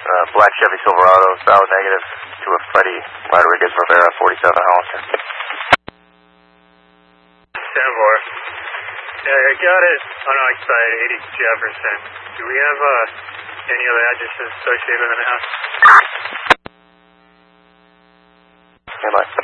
Black Chevy Silverado, solid negative to a Freddie Rodriguez Rivera, 47 Hollister. 10-4. Yeah, I got it on our side, 80 Jefferson. Do we have any other addresses associated with the house? Stand by.